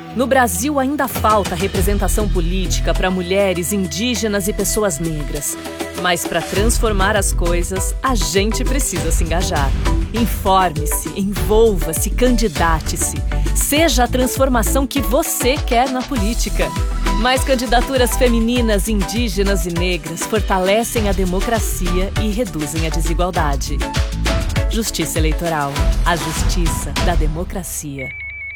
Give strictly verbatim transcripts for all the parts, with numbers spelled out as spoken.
No Brasil ainda falta representação política para mulheres, indígenas e pessoas negras. Mas para transformar as coisas, a gente precisa se engajar. Informe-se, envolva-se, candidate-se. Seja a transformação que você quer na política. Mais candidaturas femininas, indígenas e negras fortalecem a democracia e reduzem a desigualdade. Justiça Eleitoral. A justiça da democracia.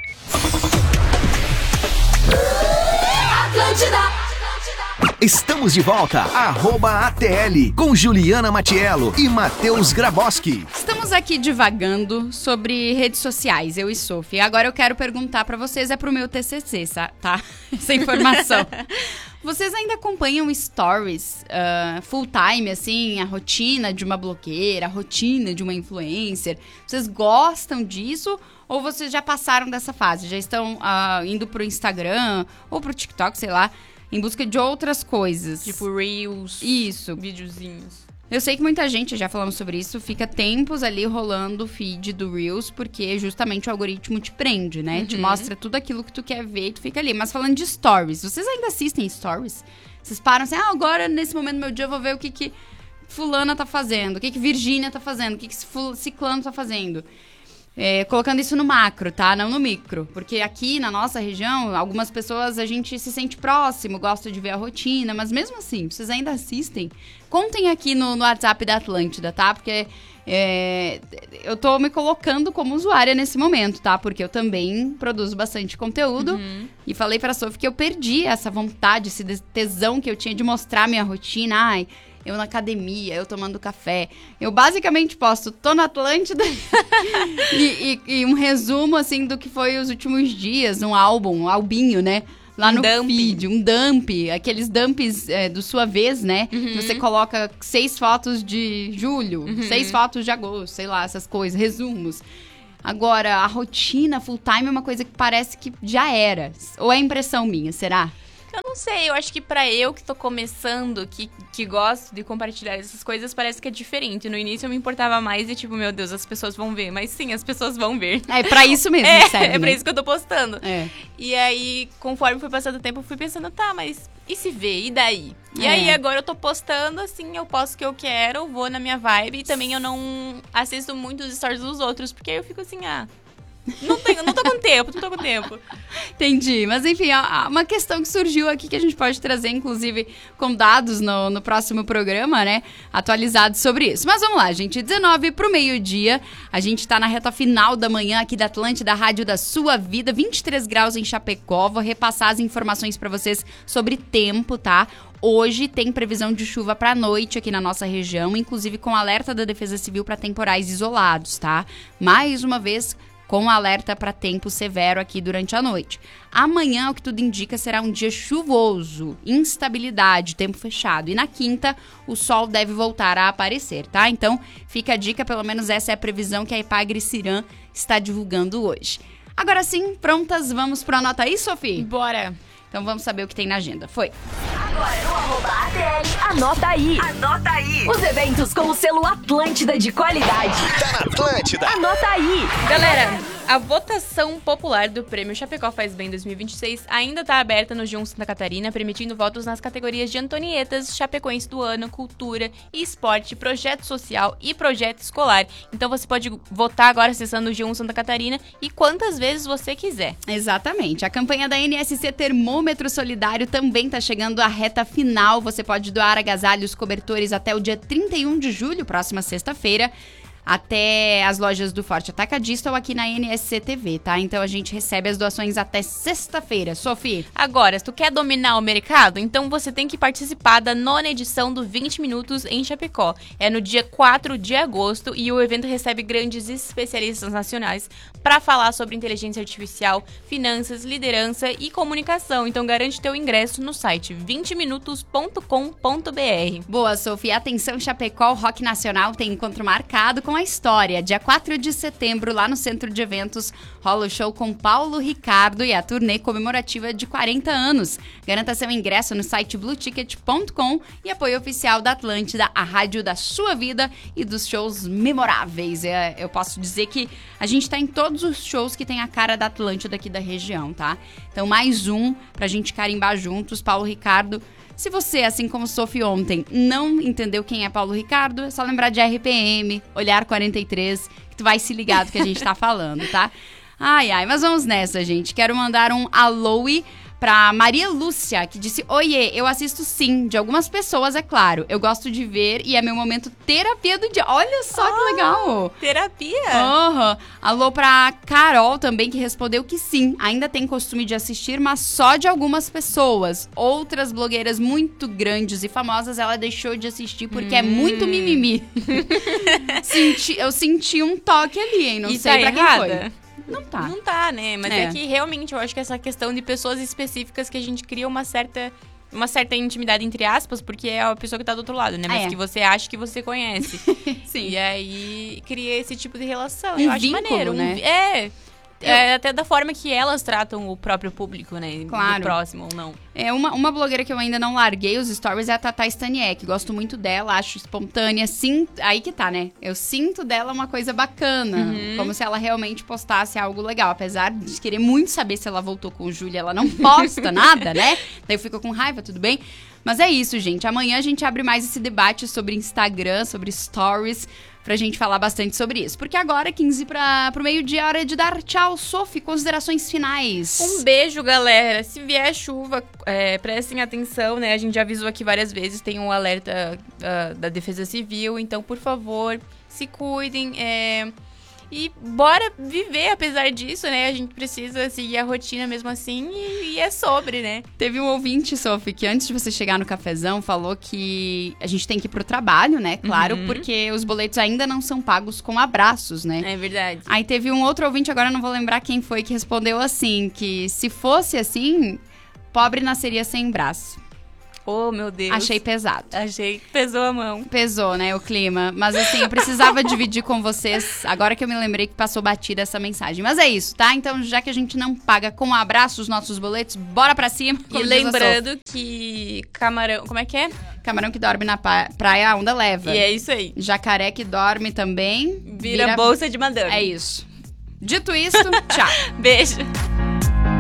Atlântida! Estamos de volta, arroba A T L, com Juliana Matiello e Matheus Graboski. Estamos aqui divagando sobre redes sociais, eu e Sophie. Agora eu quero perguntar pra vocês, é pro meu T C C, tá? Essa informação. Vocês ainda acompanham stories uh, full time, assim, a rotina de uma blogueira, a rotina de uma influencer? Vocês gostam disso ou vocês já passaram dessa fase? Já estão uh, indo pro Instagram ou pro TikTok, sei lá, em busca de outras coisas? Tipo Reels. Isso. Videozinhos. Eu sei que muita gente, já falamos sobre isso, fica tempos ali rolando o feed do Reels, porque justamente o algoritmo te prende, né? Uhum. Te mostra tudo aquilo que tu quer ver e tu fica ali. Mas falando de stories, vocês ainda assistem stories? Vocês param assim, ah, agora nesse momento do meu dia eu vou ver o que que fulana tá fazendo, o que que Virgínia tá fazendo, o que que ciclano tá fazendo. É, colocando isso no macro, tá? Não no micro. Porque aqui na nossa região, algumas pessoas a gente se sente próximo, gosta de ver a rotina, mas mesmo assim, vocês ainda assistem? Contem aqui no, no WhatsApp da Atlântida, tá? Porque é, eu tô me colocando como usuária nesse momento, tá? Porque eu também produzo bastante conteúdo. Uhum. E falei pra Sophie que eu perdi essa vontade, esse tesão que eu tinha de mostrar minha rotina. Ai, eu na academia, eu tomando café. Eu basicamente posto, tô na Atlântida e, e, e um resumo, assim, do que foi os últimos dias, um álbum, um albinho, né? Lá um no dump. Feed, um dump, aqueles dumps é, do Sua Vez, né? Uhum. Você coloca seis fotos de julho, uhum. seis fotos de agosto, sei lá, essas coisas, resumos. Agora, a rotina full time é uma coisa que parece que já era. Ou é impressão minha, será? Eu não sei, eu acho que pra eu que tô começando, que, que gosto de compartilhar essas coisas, parece que é diferente. No início eu me importava mais e tipo, meu Deus, as pessoas vão ver. Mas sim, as pessoas vão ver. É pra isso mesmo, é, serve, é né? pra isso que eu tô postando. É. E aí, conforme foi passando o tempo, eu fui pensando, tá, mas e se vê? E daí? E É. aí, agora eu tô postando, assim, eu posto o que eu quero, vou na minha vibe. E também eu não assisto muito os stories dos outros, porque aí eu fico assim, ah... Não, tenho, não tô com tempo, não tô com tempo. Entendi, mas enfim, uma questão que surgiu aqui que a gente pode trazer, inclusive, com dados no, no próximo programa, né? Atualizados sobre isso. Mas vamos lá, gente, dezenove pro meio-dia, a gente tá na reta final da manhã aqui da Atlântida, Rádio da Sua Vida, vinte e três graus em Chapecó. Vou repassar as informações pra vocês sobre tempo, tá? Hoje tem previsão de chuva para noite aqui na nossa região, inclusive com alerta da Defesa Civil para temporais isolados, tá? Mais uma vez, com alerta para tempo severo aqui durante a noite. Amanhã, o que tudo indica, será um dia chuvoso, instabilidade, tempo fechado. E na quinta, o sol deve voltar a aparecer, tá? Então, fica a dica, pelo menos essa é a previsão que a Ipagre-Ciram está divulgando hoje. Agora sim, prontas, vamos pro Anota Aí, Sophie? Bora! Então vamos saber o que tem na agenda. Foi. Agora no arroba A T L, anota aí. Anota aí. Os eventos com o selo Atlântida de qualidade. Tá na Atlântida. Anota aí. Galera, a votação popular do Prêmio Chapecó Faz Bem dois mil e vinte e seis ainda está aberta no G um Santa Catarina, permitindo votos nas categorias de Antonietas, Chapecoense do Ano, Cultura e Esporte, Projeto Social e Projeto Escolar. Então você pode votar agora acessando o G um Santa Catarina e quantas vezes você quiser. Exatamente. A campanha da N S C Termômetro Solidário também está chegando à reta final. Você pode doar agasalhos, cobertores até o dia trinta e um de julho, próxima sexta-feira, até as lojas do Forte Atacadista ou aqui na N S C T V, tá? Então a gente recebe as doações até sexta-feira. Sophie? Agora, se tu quer dominar o mercado, então você tem que participar da nona edição do vinte Minutos em Chapecó. É no dia quatro de agosto e o evento recebe grandes especialistas nacionais para falar sobre inteligência artificial, finanças, liderança e comunicação. Então garante teu ingresso no site vinte minutos ponto com ponto b r. Boa, Sophie. Atenção, Chapecó, o Rock Nacional tem encontro marcado com com a história. Dia quatro de setembro, lá no Centro de Eventos, rola o show com Paulo Ricardo e a turnê comemorativa de quarenta anos. Garanta seu ingresso no site blue ticket ponto com e apoio oficial da Atlântida, a rádio da sua vida e dos shows memoráveis. É, eu posso dizer que a gente tá em todos os shows que tem a cara da Atlântida aqui da região, tá? Então, mais um pra gente carimbar juntos, Paulo Ricardo. Se você, assim como Sophie ontem, não entendeu quem é Paulo Ricardo, é só lembrar de R P M, Olhar quarenta e três, que tu vai se ligar do que a gente tá falando, tá? Ai, ai, mas vamos nessa, gente. Quero mandar um aloe pra Maria Lúcia, que disse: Oiê, eu assisto sim, de algumas pessoas, é claro. Eu gosto de ver e é meu momento terapia do dia. Olha só oh, que legal! Terapia? Uhum. Alô pra Carol também, que respondeu que sim, ainda tem costume de assistir, mas só de algumas pessoas. Outras blogueiras muito grandes e famosas, ela deixou de assistir porque hum. é muito mimimi. senti, eu senti um toque ali, hein? Não e sei tá pra errada? quem foi. Não tá. Não tá, né? Mas é. É. é que realmente eu acho que essa questão de pessoas específicas que a gente cria uma certa, uma certa intimidade, entre aspas, porque é a pessoa que tá do outro lado, né? Mas é. que você acha que você conhece. Sim. E aí cria esse tipo de relação. Um eu acho vínculo, maneiro. né? Um, é. É até da forma que elas tratam o próprio público, né? Claro. Do próximo ou não. É, uma, uma blogueira que eu ainda não larguei os stories é a Tatá Staniek. Gosto muito dela, acho espontânea. Sim, aí que tá, né? Eu sinto dela uma coisa bacana. Uhum. Como se ela realmente postasse algo legal. Apesar de querer muito saber se ela voltou com o Júlia, ela não posta nada, né? Daí eu fico com raiva, tudo bem? Mas é isso, gente. Amanhã a gente abre mais esse debate sobre Instagram, sobre stories, pra gente falar bastante sobre isso. Porque agora, quinze para pro meio-dia, é hora de dar tchau. Sophie, considerações finais. Um beijo, galera. Se vier chuva, é, prestem atenção, né? A gente já avisou aqui várias vezes, tem um alerta uh, da Defesa Civil. Então, por favor, se cuidem. É... E bora viver, apesar disso, né? A gente precisa seguir a rotina mesmo assim e, e é sobre, né? Teve um ouvinte, Sophie, que antes de você chegar no cafezão, falou que a gente tem que ir pro trabalho, né? Claro, uhum. porque os boletos ainda não são pagos com abraços, né? É verdade. Aí teve um outro ouvinte, agora eu não vou lembrar quem foi, que respondeu assim, que se fosse assim, pobre nasceria sem braço. Oh, meu Deus. Achei pesado. Achei que pesou a mão. Pesou, né, o clima. Mas assim, eu precisava dividir com vocês, agora que eu me lembrei que passou batida essa mensagem. Mas é isso, tá? Então, já que a gente não paga com um abraço os nossos boletos, bora pra cima. E lembrando que camarão... Como é que é? Camarão que dorme na pa- praia, a onda leva. E é isso aí. Jacaré que dorme também... Vira, vira bolsa de madame. É isso. Dito isso, tchau. Beijo.